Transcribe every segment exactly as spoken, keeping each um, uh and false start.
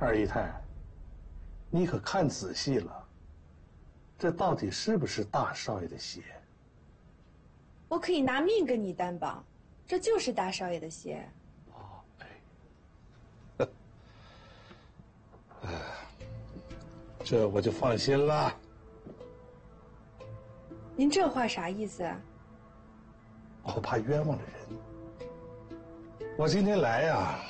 二姨太，你可看仔细了，这到底是不是大少爷的鞋？ 我可以拿命跟你担保，这就是大少爷的鞋。 哦，哎，哎，这我就放心了。 您这话啥意思啊？ 我怕冤枉了人。我今天来呀，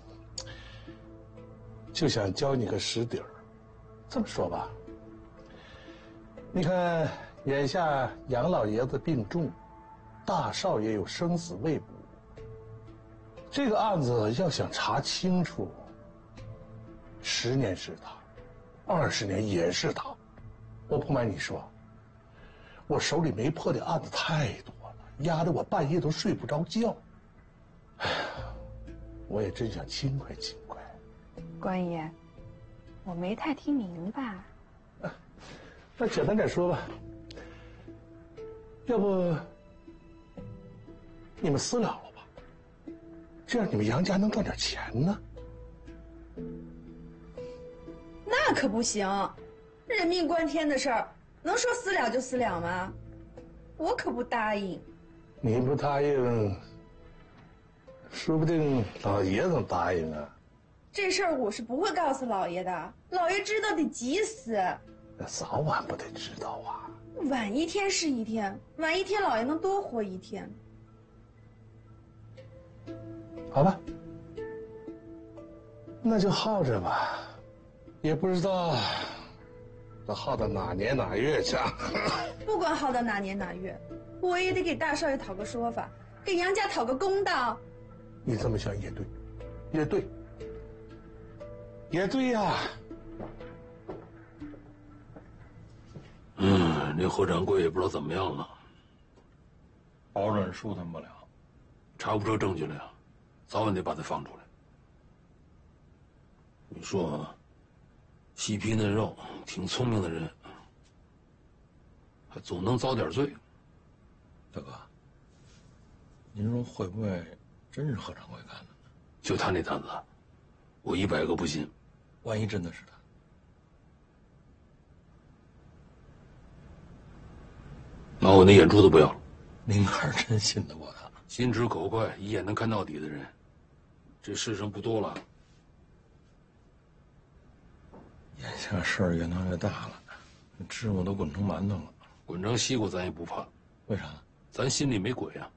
就想教你个实底儿。这么说吧，你看眼下杨老爷子病重，大少爷有生死未卜，这个案子要想查清楚，十年是他，二十年也是他。我不瞒你说，我手里没破的案子太多了，压得我半夜都睡不着觉。哎呀，我也真想轻快轻快。 关爷，我没太听明白。 啊，那简单点说吧，要不你们私了了吧，这样你们杨家能赚点钱呢。 那可不行，人命关天的事儿，能说私了就私了吗？我可不答应。 你不答应，说不定老爷子能答应啊。 这事儿我是不会告诉老爷的，老爷知道得急死。 那早晚不得知道啊。 晚一天是一天，晚一天老爷能多活一天。 好吧，那就耗着吧，也不知道这耗到哪年哪月去。 不管耗到哪年哪月，我也得给大少爷讨个说法，给杨家讨个公道。 你这么想也对，也对，也对呀。 嗯，那何掌柜也不知道怎么样了， 保准疏通不了， 查不出证据来呀，早晚得把他放出来。你说，细皮嫩肉，挺聪明的人，还总能遭点罪。 大哥，您说会不会真是何掌柜干的呢？ 就他那胆子，我一百个不信。 万一真的是他， 那我那眼珠子不要了。 您可是真信得过他？ 心直口快，一眼能看到底的人，这世上不多了。 眼下事儿越闹越大了，芝麻都滚成馒头了。 滚成西瓜咱也不怕， 为啥？ 咱心里没鬼啊。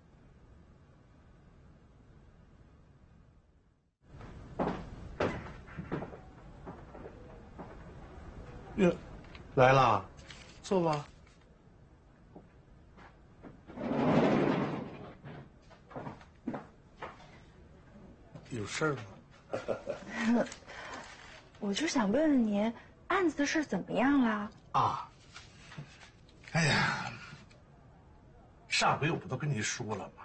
哟，来了，坐吧。有事儿吗？ 我就想问问您，案子的事怎么样了？ 啊，哎呀，上回我不都跟您说了吗？